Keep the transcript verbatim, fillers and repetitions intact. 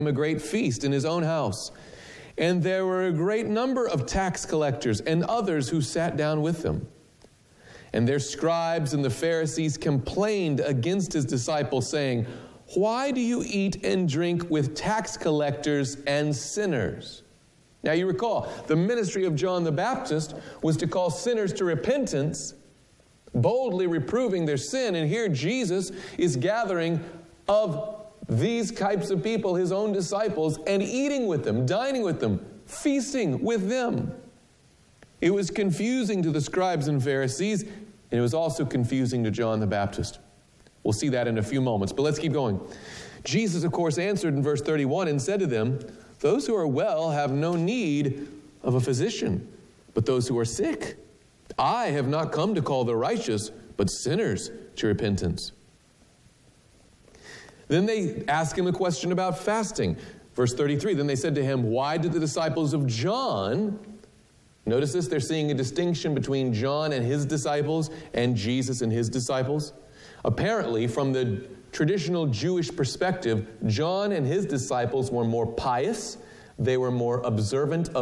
a great feast in his own house. And there were a great number of tax collectors and others who sat down with him. And their scribes and the Pharisees complained against his disciples, saying, "Why do you eat and drink with tax collectors and sinners?" Now you recall, the ministry of John the Baptist was to call sinners to repentance, boldly reproving their sin. And here Jesus is gathering of these types of people, his own disciples, and eating with them, dining with them, feasting with them. It was confusing to the scribes and Pharisees, and it was also confusing to John the Baptist. We'll see that in a few moments, but let's keep going. Jesus, of course, answered in verse thirty-one and said to them, "Those who are well have no need of a physician, but those who are sick. I have not come to call the righteous, but sinners to repentance." Then they ask him a question about fasting. Verse thirty-three, then they said to him, "Why did the disciples of John," notice this, they're seeing a distinction between John and his disciples and Jesus and his disciples. Apparently, from the traditional Jewish perspective, John and his disciples were more pious. They were more observant of